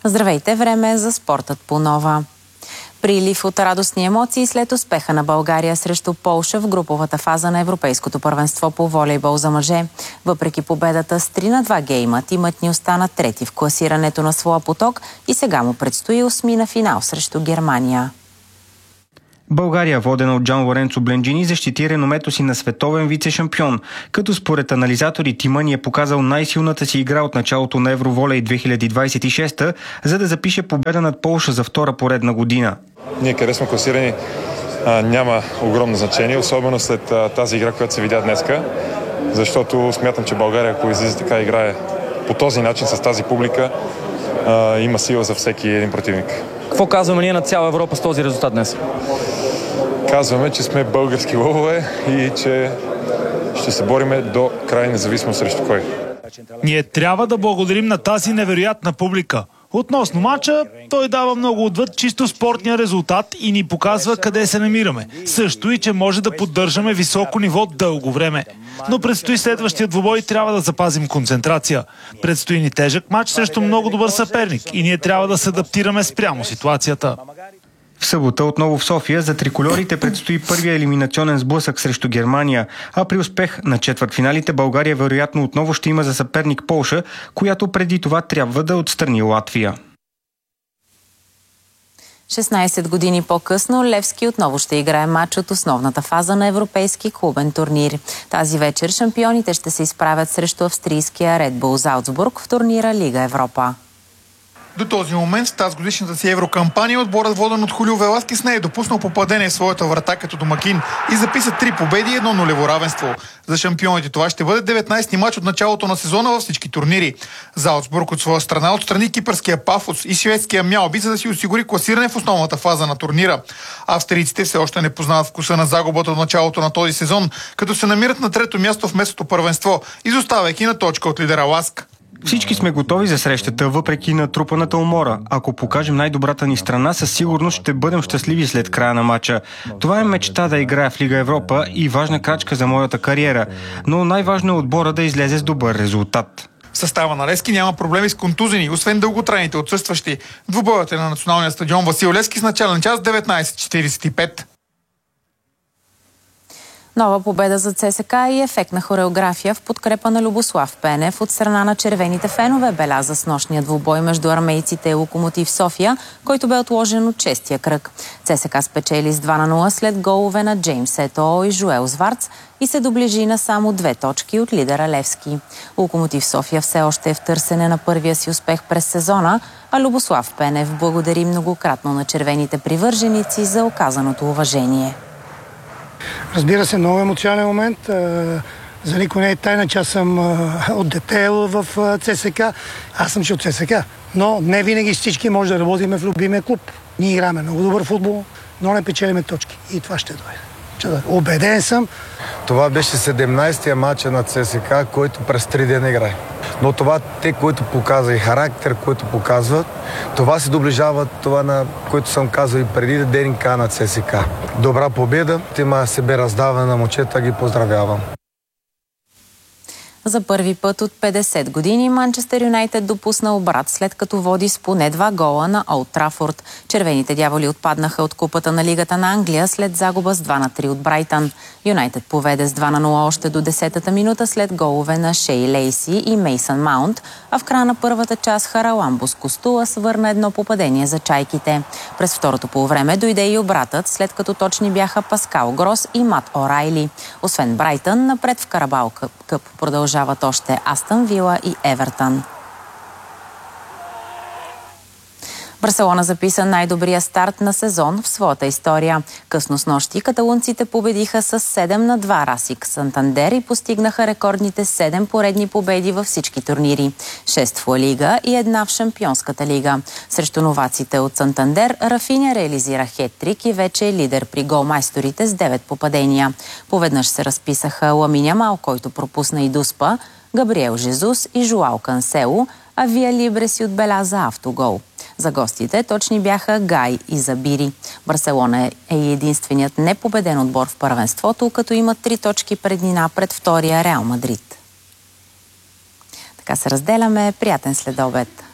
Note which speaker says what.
Speaker 1: Здравейте, време е за спортът по Нова. Прилив от радостни емоции след успеха на България срещу Полша в груповата фаза на Европейското първенство по волейбол за мъже. Въпреки победата с 3-2 гейма, тимът ни остана трети в класирането на своя поток и сега му предстои осмина финал срещу Германия.
Speaker 2: България, водена от Джан Лоренцо Бленджини, защити реномето си на световен вице-шампион, като според анализатори тима ни е показал най-силната си игра от началото на Евроволей 2026, за да запише победа над Полша за втора поредна година.
Speaker 3: Ние къде сме класирани няма огромно значение, особено след тази игра, която се видя днеска, защото смятам, че България, ако излиза така играе по този начин с тази публика, има сила за всеки един противник.
Speaker 4: Какво казваме ние на цяла Европа с този резултат днес?
Speaker 3: Казваме, че сме български лъвове и че ще се бориме до край, независимо срещу кой.
Speaker 5: Ние трябва да благодарим на тази невероятна публика. Относно мача, той дава много отвъд чисто спортния резултат и ни показва къде се намираме. Също и, че може да поддържаме високо ниво дълго време. Но предстои следващия двубой и трябва да запазим концентрация. Предстои ни тежък мач срещу много добър съперник и ние трябва да се адаптираме спрямо ситуацията.
Speaker 2: В събота отново в София за трикольорите предстои първия елиминационен сблъсък срещу Германия, а при успех на четвъртфиналите България вероятно отново ще има за съперник Полша, която преди това трябва да отстрани Латвия.
Speaker 1: 16 години по-късно Левски отново ще играе матч от основната фаза на европейски клубен турнир. Тази вечер шампионите ще се изправят срещу австрийския Ред Бул Залцбург в турнира Лига Европа.
Speaker 6: До този момент в тази годишната си еврокампания отборът, воден от Хулио Веласкес, не е допуснал попадение в своята врата като домакин и записа 3 победи и 1 нулево равенство. За шампионите това ще бъде 19-ти мач от началото на сезона във всички турнири. Залцбург от своя страна отстрани кипърския Пафос и шведския Мялби, за да си осигури класиране в основната фаза на турнира. Австрийците все още не познават вкуса на загубата от началото на този сезон, като се намират на трето място в местното първенство, изоставяйки на точка от лидера Ласк.
Speaker 2: Всички сме готови за срещата, въпреки натрупаната умора. Ако покажем най-добрата ни страна, със сигурност ще бъдем щастливи след края на матча. Това е мечта да играя в Лига Европа и важна крачка за моята кариера. Но най-важно е отбора да излезе с добър резултат.
Speaker 6: В състава на Левски няма проблеми с контузени, освен дълготрайните отсъстващи. Двубоят е на националния стадион Васил Левски с начален час 19:45.
Speaker 1: Нова победа за ЦСКА и ефектна хореография в подкрепа на Любослав Пенев от страна на червените фенове беляза с нощния двубой между армейците и Локомотив София, който бе отложен от честия кръг. ЦСКА спечели с 2-0 след голове на Джеймс Етоо и Жуел Зварц и се доближи на само 2 точки от лидера Левски. Локомотив София все още е в търсене на първия си успех през сезона, а Любослав Пенев благодари многократно на червените привърженици за оказаното уважение.
Speaker 7: Разбира се, много емоционален момент. За никой не е тайна, че аз съм от дете в ЦСКА. Аз съм ще от ЦСКА. Но не винаги всички може да работим в любимия клуб. Ние играме много добър футбол, но не печелиме точки. И това ще дойде. Убеден съм.
Speaker 8: Това беше 17-тия матч на ЦСКА, който през 3 дена играе. Но това те, които показва и характер, който показват, това се доближава това, на което съм казал и преди ДНК на ЦСКА. Добра победа, има себе раздаване на момчета, ги поздравявам.
Speaker 1: За първи път от 50 години Манчестър Юнайтед допусна обрат, след като води с поне 2 гола на Олд Трафорд. Червените дяволи отпаднаха от купата на Лигата на Англия след загуба с 2-3 от Брайтън. Юнайтед поведе с 2-0 още до 10-та минута след голове на Шей Лейси и Мейсън Маунт, а в края на първата част Хараламбо с Костула свърна едно попадение за чайките. През второто полувреме дойде и обратът, след като точни бяха Паскал Грос и Мат Орайли. Освен Брайтън, напред в Карабао къп продължават още Астън Вила и Евертън. Барселона записа най-добрия старт на сезон в своята история. Късно снощи каталунците победиха с 7-2 Расик Сантандер и постигнаха рекордните 7 поредни победи във всички турнири. 6 в Ла Лига и 1 в Шампионската лига. Срещу новаците от Сантандер Рафиня реализира хеттрик и вече е лидер при голмайсторите с 9 попадения. Поведнъж се разписаха Ламин Ямал, който пропусна и Дуспа, Габриел Жезус и Жуал Кансело, а Вия Либре си отбеляза автогол. За гостите точни бяха Гай и Забири. Барселона е единственият непобеден отбор в първенството, като има 3 точки преднина пред втория Реал Мадрид. Така се разделяме. Приятен следобед!